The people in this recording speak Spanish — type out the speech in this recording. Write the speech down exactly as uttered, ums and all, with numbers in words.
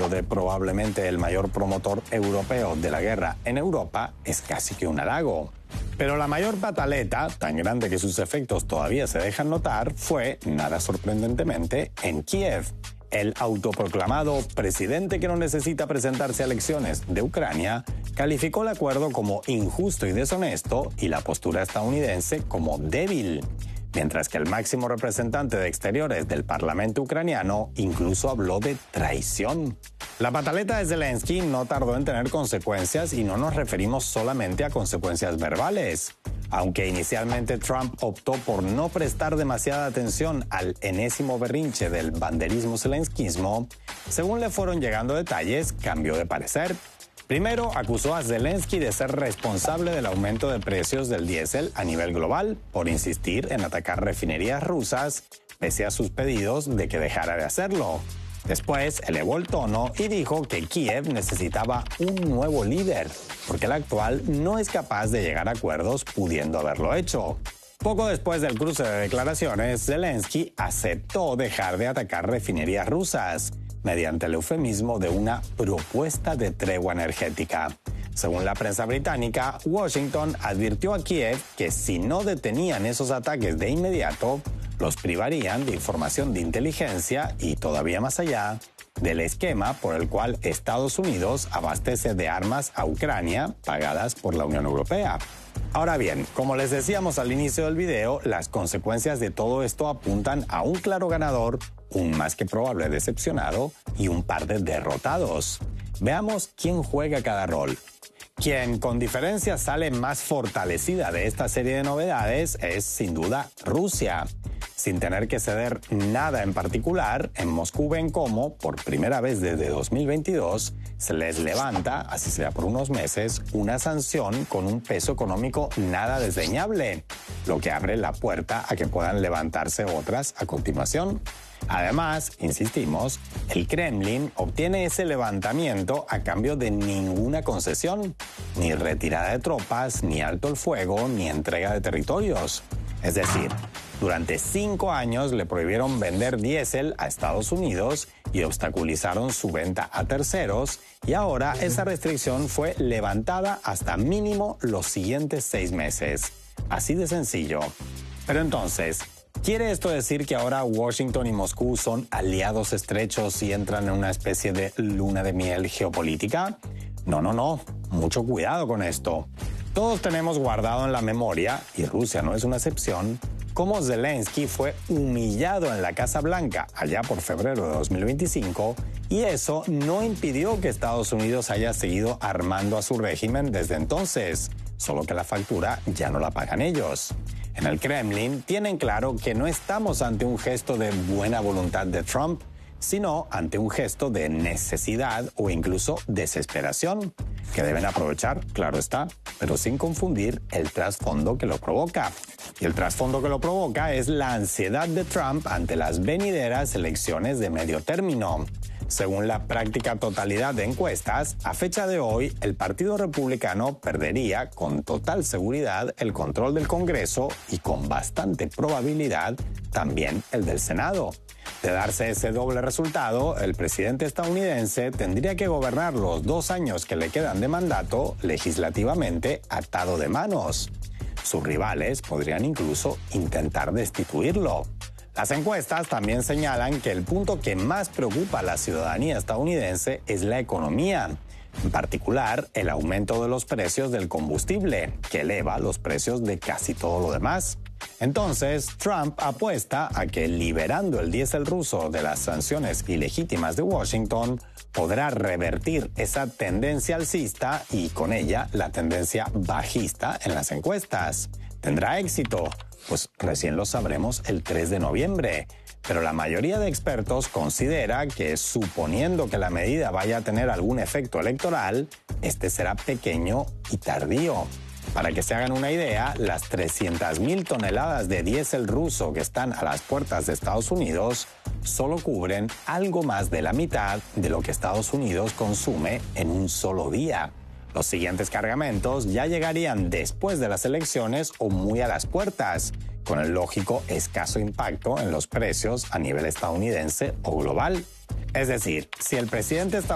título de probablemente el mayor promotor europeo de la guerra en Europa es casi que un halago. Pero la mayor pataleta, tan grande que sus efectos todavía se dejan notar, fue, nada sorprendentemente, en Kiev. El autoproclamado presidente que no necesita presentarse a elecciones de Ucrania calificó el acuerdo como injusto y deshonesto y la postura estadounidense como débil, mientras que el máximo representante de Exteriores del Parlamento ucraniano incluso habló de traición. La pataleta de Zelensky no tardó en tener consecuencias y no nos referimos solamente a consecuencias verbales. Aunque inicialmente Trump optó por no prestar demasiada atención al enésimo berrinche del banderismo zelenskismo, según le fueron llegando detalles, cambió de parecer. Primero, acusó a Zelensky de ser responsable del aumento de precios del diésel a nivel global por insistir en atacar refinerías rusas, pese a sus pedidos de que dejara de hacerlo. Después, elevó el tono y dijo que Kiev necesitaba un nuevo líder, porque el actual no es capaz de llegar a acuerdos pudiendo haberlo hecho. Poco después del cruce de declaraciones, Zelensky aceptó dejar de atacar refinerías rusas, mediante el eufemismo de una propuesta de tregua energética. Según la prensa británica, Washington advirtió a Kiev que si no detenían esos ataques de inmediato, los privarían de información de inteligencia y, todavía más allá, del esquema por el cual Estados Unidos abastece de armas a Ucrania pagadas por la Unión Europea. Ahora bien, como les decíamos al inicio del video, las consecuencias de todo esto apuntan a un claro ganador, un más que probable decepcionado y un par de derrotados. Veamos quién juega cada rol. Quien con diferencia sale más fortalecida de esta serie de novedades es sin duda Rusia. Sin tener que ceder nada en particular, en Moscú ven cómo, por primera vez desde dos mil veintidós, se les levanta, así sea por unos meses, una sanción con un peso económico nada desdeñable, lo que abre la puerta a que puedan levantarse otras a continuación. Además, insistimos, el Kremlin obtiene ese levantamiento a cambio de ninguna concesión, ni retirada de tropas, ni alto el fuego, ni entrega de territorios. Es decir, durante cinco años le prohibieron vender diésel a Estados Unidos y obstaculizaron su venta a terceros, y ahora esa restricción fue levantada hasta mínimo los siguientes seis meses. Así de sencillo. Pero entonces, ¿quiere esto decir que ahora Washington y Moscú son aliados estrechos y entran en una especie de luna de miel geopolítica? No, no, no. Mucho cuidado con esto. Todos tenemos guardado en la memoria, y Rusia no es una excepción, cómo Zelensky fue humillado en la Casa Blanca allá por febrero de dos mil veinticinco, y eso no impidió que Estados Unidos haya seguido armando a su régimen desde entonces, solo que la factura ya no la pagan ellos. En el Kremlin tienen claro que no estamos ante un gesto de buena voluntad de Trump, sino ante un gesto de necesidad o incluso desesperación, que deben aprovechar, claro está, pero sin confundir el trasfondo que lo provoca. Y el trasfondo que lo provoca es la ansiedad de Trump ante las venideras elecciones de medio término. Según la práctica totalidad de encuestas, a fecha de hoy, el Partido Republicano perdería con total seguridad el control del Congreso y con bastante probabilidad también el del Senado. De darse ese doble resultado, el presidente estadounidense tendría que gobernar los dos años que le quedan de mandato legislativamente atado de manos. Sus rivales podrían incluso intentar destituirlo. Las encuestas también señalan que el punto que más preocupa a la ciudadanía estadounidense es la economía, en particular el aumento de los precios del combustible, que eleva los precios de casi todo lo demás. Entonces, Trump apuesta a que liberando el diésel ruso de las sanciones ilegítimas de Washington, podrá revertir esa tendencia alcista y con ella la tendencia bajista en las encuestas. ¿Tendrá éxito? Pues recién lo sabremos el tres de noviembre. Pero la mayoría de expertos considera que, suponiendo que la medida vaya a tener algún efecto electoral, este será pequeño y tardío. Para que se hagan una idea, las trescientas mil toneladas de diésel ruso que están a las puertas de Estados Unidos solo cubren algo más de la mitad de lo que Estados Unidos consume en un solo día. Los siguientes cargamentos ya llegarían después de las elecciones o muy a las puertas, con el lógico escaso impacto en los precios a nivel estadounidense o global. Es decir, si el presidente estadounidense